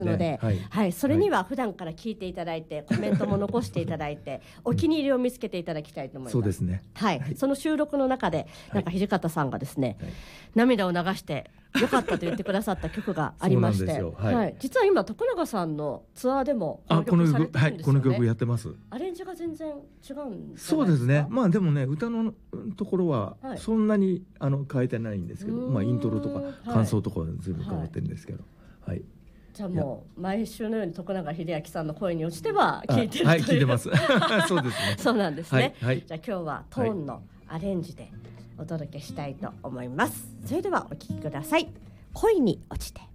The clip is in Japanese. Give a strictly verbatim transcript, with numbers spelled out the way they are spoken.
ので、 ね、はいはい、それには普段から聞いていただいて、コメントも残していただいてお気に入りを見つけていただきたいと思います。 そうですね、 はいはい、その収録の中でなんか土方さんがですね、はい、涙を流して良かったと言ってくださった曲がありまして、はいはい、実は今徳永さんのツアーでもこの曲されてるんですよね。はい、 この曲やってます。 アレンジが全然違うんじゃないですか。 そうですね、まあでもね歌のところはそんなにあの変えてないんですけど、まあ、イントロとか感想とかは随分変わってるんですけど、はいはい、 じゃあもう毎週のように徳永英明さんの声に落ちては聞いてるという。 はい、聞いてますそうですねそうなんですね、 はいはい、 じゃあ今日はトーンのアレンジでお届けしたいと思います。それではお聴きください。恋に落ちて。